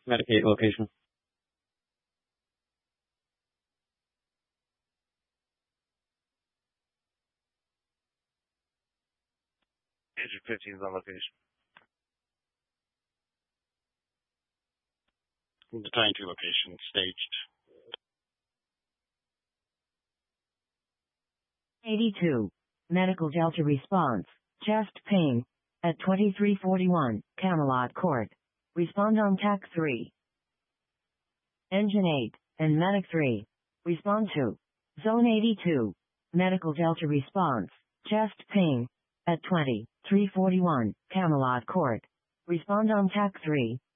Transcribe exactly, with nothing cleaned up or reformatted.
Medicaid location. Agent fifteen is on location. Battalion two location, staged. eighty-two. Medical Delta response. Chest pain. At twenty-three forty-one, Camelot Court. Respond on T A C three. Engine eight, and Medic three. Respond to. Zone eighty-two. Medical Delta response. Chest pain. At twenty-three forty-one, Camelot Court. Respond on T A C three.